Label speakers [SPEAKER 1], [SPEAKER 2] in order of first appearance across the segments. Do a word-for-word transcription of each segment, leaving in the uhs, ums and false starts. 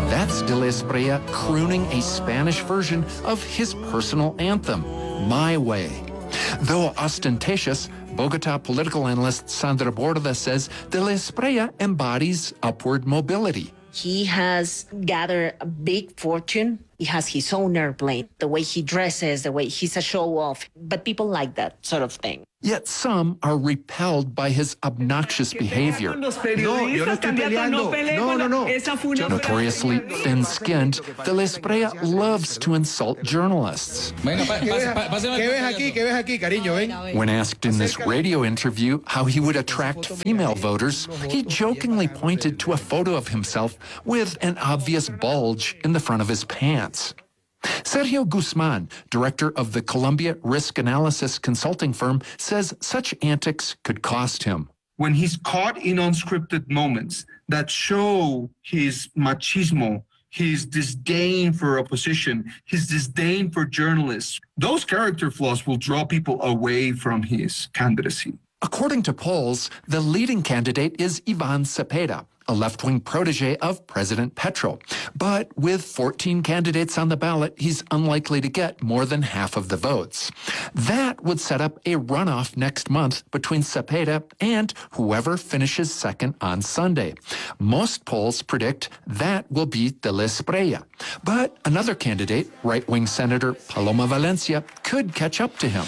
[SPEAKER 1] That's De la Espriella crooning a Spanish version of his personal anthem, My Way. Though ostentatious, Bogota political analyst Sandra Borda says De la Espriella embodies upward mobility.
[SPEAKER 2] He has gathered a big fortune. He has his own airplane, the way he dresses, the way he's a show-off. But people like that sort of thing.
[SPEAKER 1] Yet some are repelled by his obnoxious behavior.
[SPEAKER 3] No, yo no estoy peleando. No, no, no.
[SPEAKER 1] Notoriously thin-skinned, De la Espriella loves to insult journalists. When asked in this radio interview how he would attract female voters, he jokingly pointed to a photo of himself with an obvious bulge in the front of his pants. Sergio Guzman, director of the Columbia Risk Analysis consulting firm, says such antics could cost him.
[SPEAKER 4] When he's caught in unscripted moments that show his machismo, his disdain for opposition, his disdain for journalists, those character flaws will draw people away from his candidacy.
[SPEAKER 1] According to polls, the leading candidate is Ivan Cepeda, a left-wing protege of President Petro. But with fourteen candidates on the ballot, he's unlikely to get more than half of the votes. That would set up a runoff next month between Cepeda and whoever finishes second on Sunday. Most polls predict that will be De la Espriella. But another candidate, right-wing Senator Paloma Valencia, could catch up to him.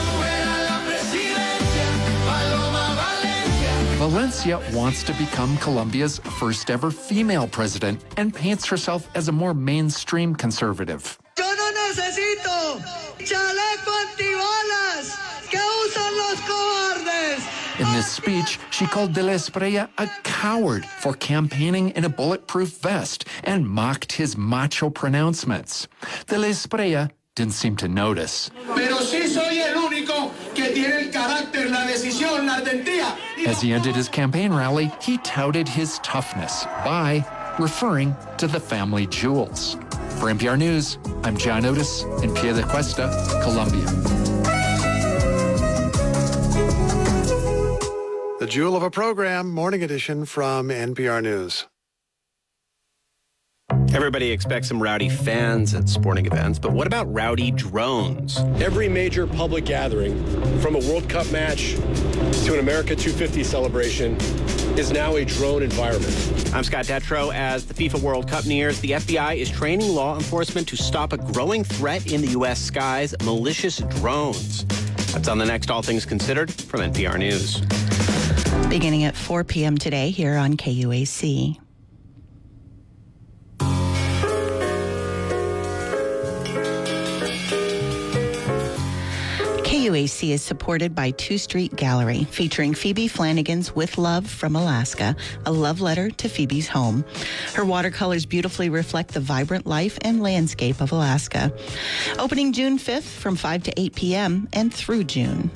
[SPEAKER 1] Valencia wants to become Colombia's first ever female president and paints herself as a more mainstream conservative.
[SPEAKER 5] Yo no necesito chaleco antibalas que usan los cobardes.
[SPEAKER 1] In this speech, she called De la Espriella a coward for campaigning in a bulletproof vest and mocked his macho pronouncements. De la Espriella didn't seem to notice.
[SPEAKER 5] Pero sí soy el único que tiene el carácter, la decisión, la ardentía.
[SPEAKER 1] As he ended his campaign rally, he touted his toughness by referring to the family jewels. For N P R News, I'm John Otis in Piedecuesta, Colombia.
[SPEAKER 6] The jewel of a program, Morning Edition from N P R News.
[SPEAKER 7] Everybody expects some rowdy fans at sporting events, but what about rowdy drones?
[SPEAKER 8] Every major public gathering, from a World Cup match to an America two fifty celebration, is now a drone environment.
[SPEAKER 7] I'm Scott Detrow. As the FIFA World Cup nears, the F B I is training law enforcement to stop a growing threat in the U S skies, malicious drones. That's on the next All Things Considered from N P R News.
[SPEAKER 9] Beginning at four p.m. today here on K U A C. K U A C is supported by Two Street Gallery, featuring Phoebe Flanagan's With Love from Alaska, a love letter to Phoebe's home. Her watercolors beautifully reflect the vibrant life and landscape of Alaska. Opening June fifth from five to eight p.m. and through June.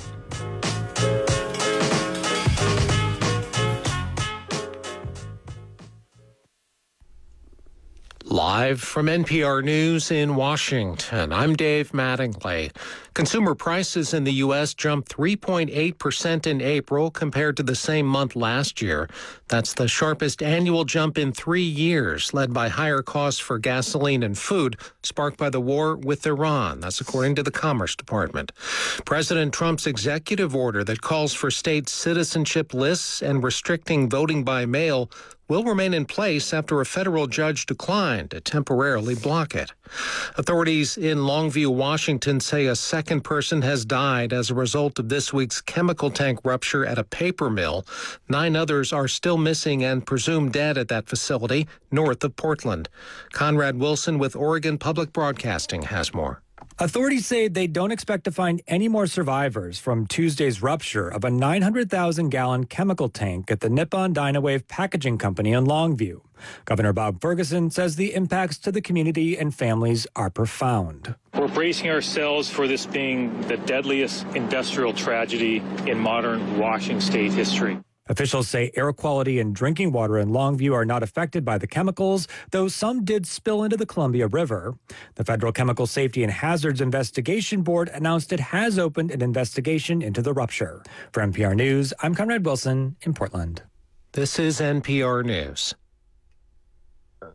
[SPEAKER 10] Live from N P R News in Washington, I'm Dave Mattingly. Consumer prices in the U S jumped three point eight percent in April compared to the same month last year. That's the sharpest annual jump in three years, led by higher costs for gasoline and food, sparked by the war with Iran. That's according to the Commerce Department. President Trump's executive order that calls for state citizenship lists and restricting voting by mail will remain in place after a federal judge declined to temporarily block it. Authorities in Longview, Washington say a second person has died as a result of this week's chemical tank rupture at a paper mill. Nine others are still missing and presumed dead at that facility north of Portland. Conrad Wilson with Oregon Public Broadcasting has more.
[SPEAKER 11] Authorities say they don't expect to find any more survivors from Tuesday's rupture of a nine hundred thousand gallon chemical tank at the Nippon Dynawave Packaging Company in Longview. Governor Bob Ferguson says the impacts to the community and families are profound.
[SPEAKER 12] We're bracing ourselves for this being the deadliest industrial tragedy in modern Washington state history.
[SPEAKER 11] Officials say air quality and drinking water in Longview are not affected by the chemicals, though some did spill into the Columbia River. The Federal Chemical Safety and Hazards Investigation Board announced it has opened an investigation into the rupture. For N P R News, I'm Conrad Wilson in Portland.
[SPEAKER 10] This is N P R News.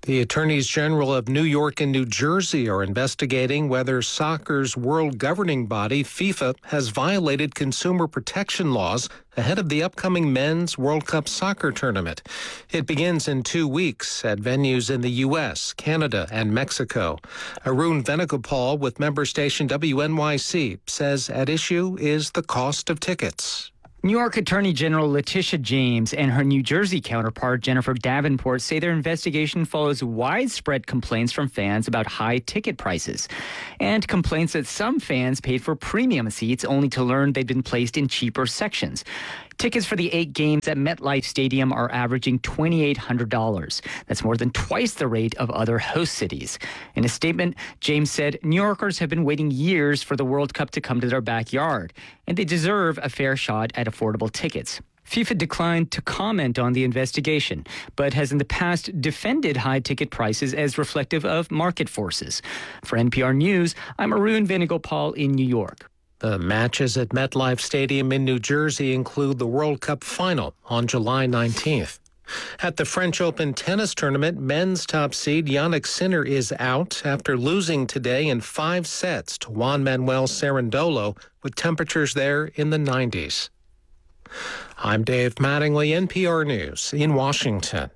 [SPEAKER 10] The attorneys general of New York and New Jersey are investigating whether soccer's world governing body, FIFA, has violated consumer protection laws ahead of the upcoming Men's World Cup soccer tournament. It begins in two weeks at venues in the U S, Canada, and Mexico. Arun Venugopal with member station W N Y C says at issue is the cost of tickets.
[SPEAKER 13] New York Attorney General Letitia James and her New Jersey counterpart Jennifer Davenport say their investigation follows widespread complaints from fans about high ticket prices and complaints that some fans paid for premium seats only to learn they'd been placed in cheaper sections. Tickets for the eight games at MetLife Stadium are averaging two thousand eight hundred dollars. That's more than twice the rate of other host cities. In a statement, James said New Yorkers have been waiting years for the World Cup to come to their backyard, and they deserve a fair shot at affordable tickets. FIFA declined to comment on the investigation, but has in the past defended high ticket prices as reflective of market forces. For N P R News, I'm Arun Venugopal in New York.
[SPEAKER 10] The matches at MetLife Stadium in New Jersey include the World Cup final on July nineteenth. At the French Open tennis tournament, men's top seed Jannik Sinner is out after losing today in five sets to Juan Manuel Cerundolo with temperatures there in the nineties. I'm Dave Mattingly, N P R News in Washington.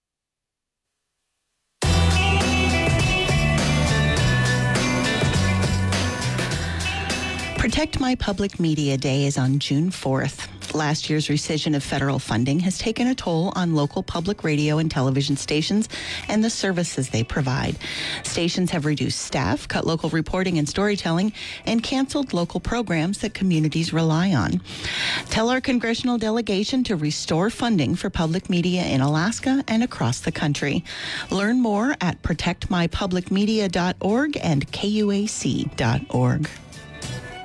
[SPEAKER 9] Protect My Public Media Day is on June fourth. Last year's rescission of federal funding has taken a toll on local public radio and television stations and the services they provide. Stations have reduced staff, cut local reporting and storytelling, and canceled local programs that communities rely on. Tell our congressional delegation to restore funding for public media in Alaska and across the country. Learn more at protect my public media dot org and K U A C dot org.